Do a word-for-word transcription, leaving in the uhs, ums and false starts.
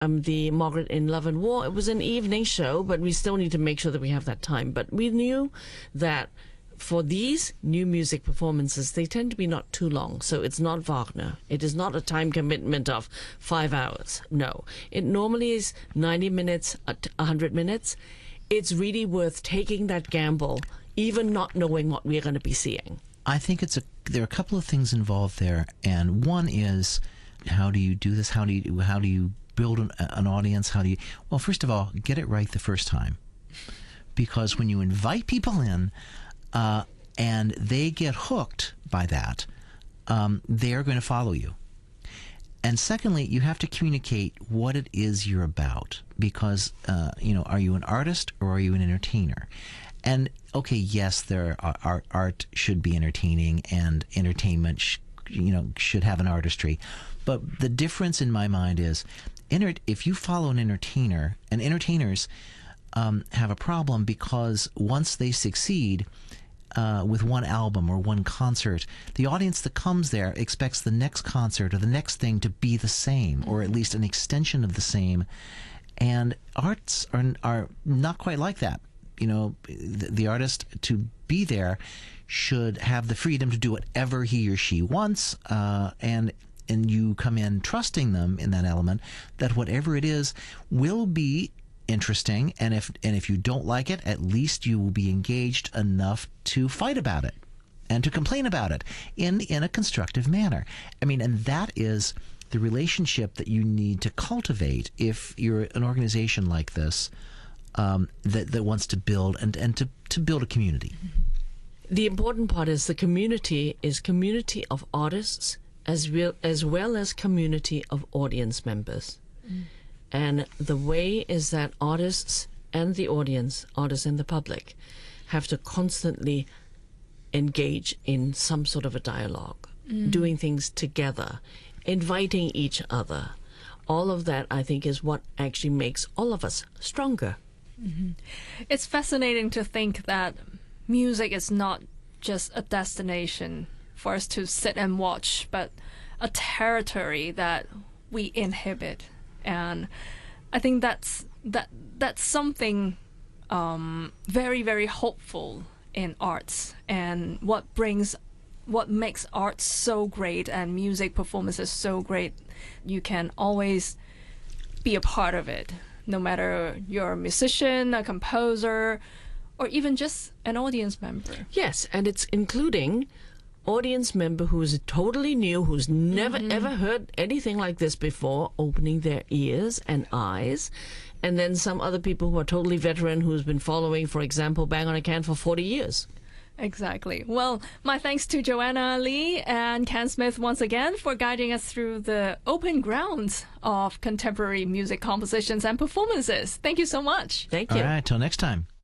um, the Margaret in Love and War, it was an evening show, but we still need to make sure that we have that time. But we knew that for these new music performances, they tend to be not too long. So it's not Wagner. It is not a time commitment of five hours. No. It normally is ninety minutes, one hundred minutes. It's really worth taking that gamble, even not knowing what we're going to be seeing. I think it's a there are a couple of things involved there, and one is, how do you do this? How do you how do you build an, an audience? How do you well, first of all, get it right the first time, because when you invite people in, uh, and they get hooked by that, um, they are going to follow you. And secondly, you have to communicate what it is you're about, because uh, you know, are you an artist or are you an entertainer? And okay, yes, there are, art, art should be entertaining, and entertainment, sh- you know, should have an artistry. But the difference in my mind is, enter- if you follow an entertainer, and entertainers um, have a problem because once they succeed uh, with one album or one concert, the audience that comes there expects the next concert or the next thing to be the same, or at least an extension of the same. And arts are are not quite like that. You know, the, the artist, to be there, should have the freedom to do whatever he or she wants, uh, and and you come in trusting them in that element, that whatever it is will be interesting, and if and if you don't like it, at least you will be engaged enough to fight about it and to complain about it in in a constructive manner. I mean, and that is the relationship that you need to cultivate if you're an organization like this. Um, that, that wants to build and, and to, to build a community. The important part is the community is community of artists as well as, well as community of audience members. Mm. And the way is that artists and the audience, artists and the public, have to constantly engage in some sort of a dialogue, mm. doing things together, inviting each other. All of that, I think, is what actually makes all of us stronger. Mm-hmm. It's fascinating to think that music is not just a destination for us to sit and watch, but a territory that we inhabit. And I think that's that that's something um, very, very hopeful in arts, and what brings what makes art so great and music performances so great. You can always be a part of it, no matter you're a musician, a composer, or even just an audience member. Yes, and it's including audience member who's totally new, who's never mm-hmm. ever heard anything like this before, opening their ears and eyes, and then some other people who are totally veteran who's been following, for example, Bang on a Can for forty years. Exactly. Well, my thanks to Joanna Lee and Ken Smith once again for guiding us through the open grounds of contemporary music compositions and performances. Thank you so much. Thank you. All right, till next time.